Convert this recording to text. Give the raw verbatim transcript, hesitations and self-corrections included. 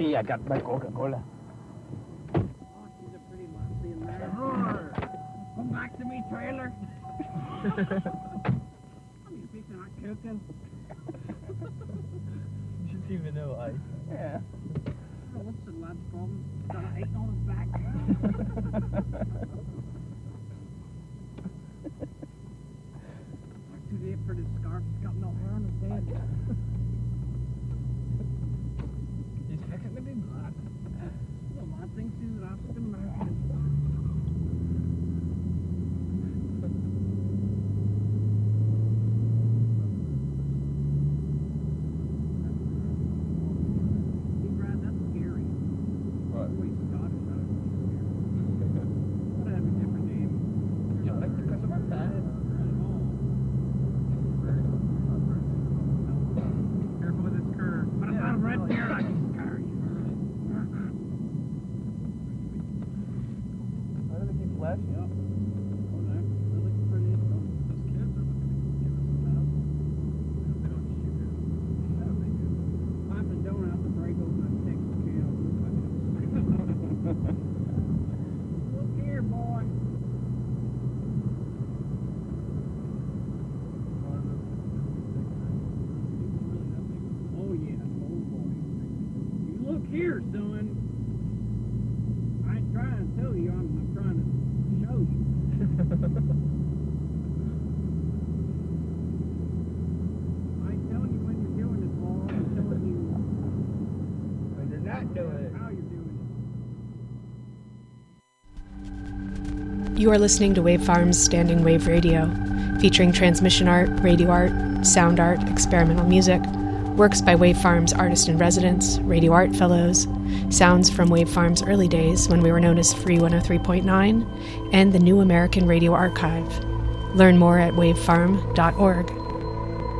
Hey, I got my Coca-Cola. Oh, she's a pretty lassie in there. Roar! Come back to me, trailer. I'm just fixing hot cooking. She didn't even know ice. Yeah. Oh, what's the lad's problem? Got an eight on his back. Not too late for the scarf. He's got no hair on his head. He's fixing to be mad. The lad thinks he's an African American. See, Brad, that's scary. What? Wait, Scottish, I don't know. Gotta have a different name. You like the customer fat? Careful with this curve. But if I'm red deer, I can scare you. Why do they keep flashing? Yep. Oh, no. They look pretty. Those kids are looking to give us a pass. They don't shoot it. Yeah, they do. Pop and don't have to break open that Texas can. Look here, boy. Oh, yeah. Oh, boy. You look here, son. I ain't trying to tell you. I'm, I'm trying to show you. I ain't telling you when you're doing it, boy. I'm telling you But you're not doing it. how you're doing it. You are listening to Wave Farms Standing Wave Radio, featuring transmission art, radio art, sound art, experimental music, works by Wave Farms artist-in-residence, radio art fellows, sounds from Wave Farms' early days when we were known as Free one oh three point nine, and the New American Radio Archive. Learn more at wavefarm dot org.